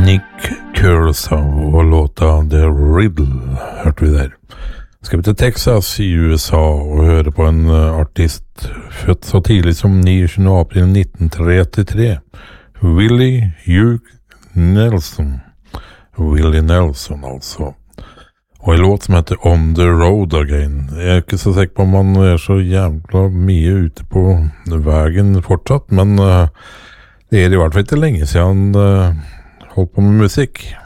Nick Kershaw og låta The Riddle hørte vi der. Skal vi til Texas i USA og høre på en artist født så tidlig som 29. april 1933. Willie Hugh Nelson. Willie Nelson altså. Og en låt som heter On the Road Again. Jeg ikke så sikker på om han så jævla mye ute på veien fortsatt, men det i hvert fall ikke lenge siden han holdt på med musikk.